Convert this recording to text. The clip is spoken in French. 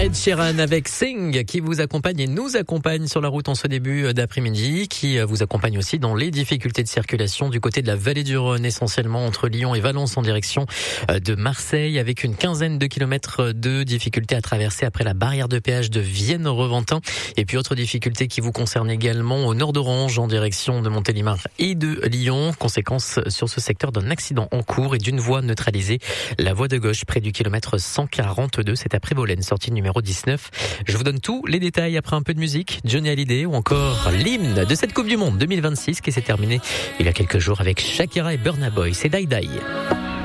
Ed Sheeran avec Sing qui vous accompagne et nous accompagne sur la route en ce début d'après-midi, qui vous accompagne aussi dans les difficultés de circulation du côté de la vallée du Rhône, essentiellement entre Lyon et Valence en direction de Marseille, avec une quinzaine de kilomètres de difficultés à traverser après la barrière de péage de Vienne-Reventin. Et puis autre difficulté qui vous concerne également au nord d'Orange en direction de Montélimar et de Lyon. Conséquence sur ce secteur d'un accident en cours et d'une voie neutralisée. La voie de gauche près du kilomètre 142, c'est après Bolène, sortie numéro 19. Je vous donne tous les détails après un peu de musique. Johnny Hallyday ou encore l'hymne de cette Coupe du Monde 2026 qui s'est terminée il y a quelques jours avec Shakira et Burna Boy. C'est Die Die.